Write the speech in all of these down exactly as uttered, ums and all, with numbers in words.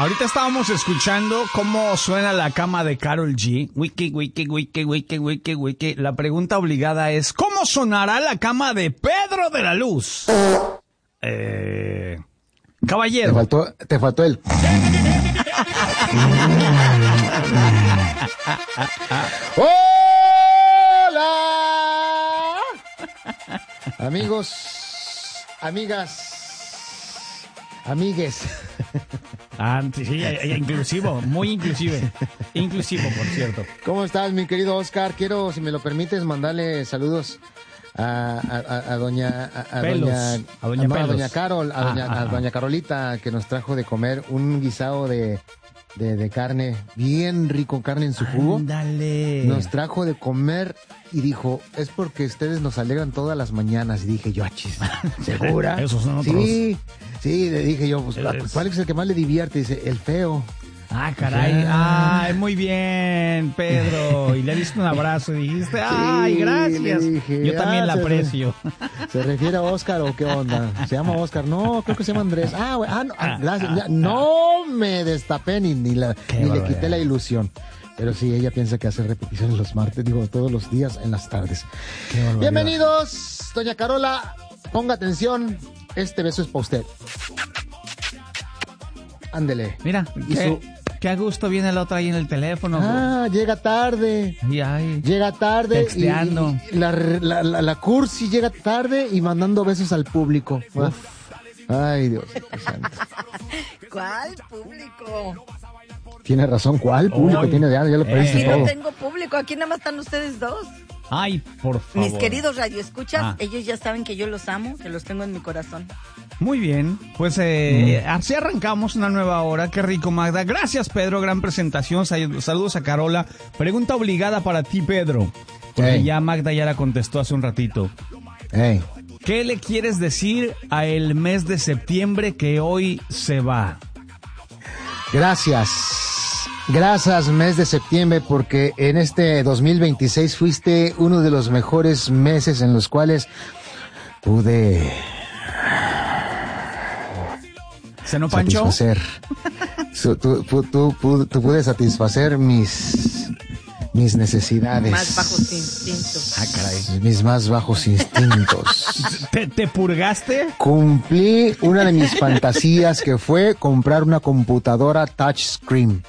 Ahorita estábamos escuchando cómo suena la cama de Karol G. Wiki, wiki, wiki, wiki, wiki, wiki. La pregunta obligada es, ¿cómo sonará la cama de Pedro de la Luz? Eh, caballero. Te faltó, te faltó el... ¡Hola! Amigos, amigas, amigues. Ah, sí, inclusivo, muy inclusive. Inclusivo, por cierto. ¿Cómo estás, mi querido Oscar? Quiero, si me lo permites, mandarle saludos a, a, a doña a, a Pelos, doña a doña, no, Pelos. a doña Carol, a, Ah, doña, ah, a doña Carolita, que nos trajo de comer un guisado de, de, de carne, bien rico, carne en su jugo. Ándale. Nos trajo de comer y dijo, es porque ustedes nos alegran todas las mañanas. Y dije yo, achis, ¿segura? Esos son otros. Sí, sí, le dije yo, pues, ¿cuál es el que más le divierte? Dice, el feo. Ah, caray. Ay, muy bien, Pedro. Y le diste un abrazo y dijiste, ay, Sí, gracias. le dije, Yo también la "Ah, se- aprecio. ¿Se refiere a Oscar o qué onda? ¿Se llama Oscar? No, creo que se llama Andrés. Ah, güey, ah, no, ah, Ah, gracias. ah, Ya, no me destapé ni, ni, la, Qué ni le barbaridad. quité la ilusión. Pero sí, ella piensa que hace repeticiones los martes, digo, todos los días en las tardes. Qué barbaridad. Bienvenidos, doña Carola. Ponga atención, este beso es para usted. Ándele. Mira, Y qué, su- qué a gusto viene el otro ahí en el teléfono. Ah, llega tarde. Ay, ay. Llega tarde y, Texteando. y la, la, la, la cursi llega tarde y mandando besos al público. Uf. Ay, Dios santo. ¿Cuál público? Tiene razón, ¿cuál público Ay. tiene? Ya, ya lo Eh. perdiste Aquí todo. no tengo público, aquí nada más están ustedes dos. Ay, por favor. Mis queridos radioescuchas, Ah. ellos ya saben que yo los amo, que los tengo en mi corazón. Muy bien, pues eh, así arrancamos una nueva hora. Qué rico, Magda. Gracias, Pedro. Gran presentación. Sal- Saludos a Carola. Pregunta obligada para ti, Pedro. Porque Hey. ya Magda ya la contestó hace un ratito. Ey, ¿Qué le quieres decir a el mes de septiembre que hoy se va? gracias. Gracias, mes de septiembre, porque en este dos mil veintiséis fuiste uno de los mejores meses en los cuales pude ¿Se no panchó? satisfacer. Su- tú, tú, tú, tú- tú pude satisfacer mis, mis necesidades. Más bajos instintos. Ah, caray. Mis más bajos instintos. ¿Te, te purgaste? Cumplí una de mis fantasías, que fue comprar una computadora touchscreen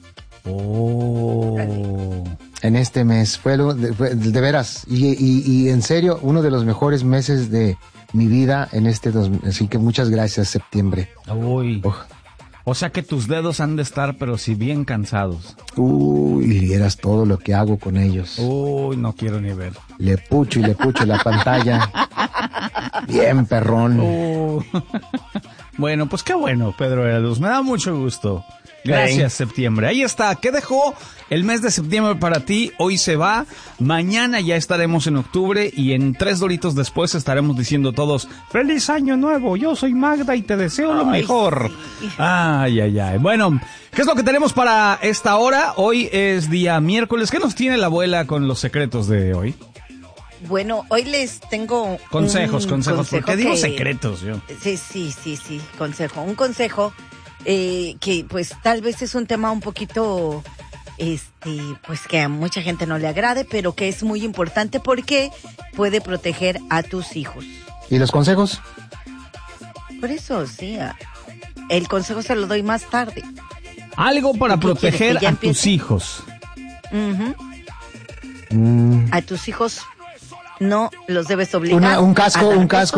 Oh. en este mes. Fue, lo- de, fue- de veras, y, y, y en serio, uno de los mejores meses de mi vida en este dos mil. Así que muchas gracias, septiembre. Uy. Uf. O sea que tus dedos han de estar, pero si bien cansados. Uy, y vieras todo lo que hago con ellos. Uy, no quiero ni ver. Le pucho y le pucho la pantalla. Bien perrón. Uh. Bueno, pues qué bueno, Pedro de la Luz. Me da mucho gusto. Gracias, septiembre. Ahí está. ¿Qué dejó el mes de septiembre para ti? Hoy se va. Mañana ya estaremos en octubre y en tres doritos después estaremos diciendo todos ¡Feliz Año Nuevo! Yo soy Magda y te deseo lo Ay, mejor. sí. Ay, ay, ay. Bueno, ¿qué es lo que tenemos para esta hora? Hoy es día miércoles. ¿Qué nos tiene la abuela con los secretos de hoy? Bueno, hoy les tengo Consejos, un consejos. consejo ¿Por qué digo que- secretos yo? Sí, sí, sí, sí, consejo. Un consejo eh, que pues tal vez es un tema un poquito, este, pues que a mucha gente no le agrade, pero que es muy importante porque puede proteger a tus hijos. ¿Y los consejos? Por eso, sí, a- el consejo se lo doy más tarde. Algo para ¿Qué quieres, proteger que ya a tus empiece? hijos. Ujú. Mm, A tus hijos no los debes obligar. una, un casco, a dar un besos. casco.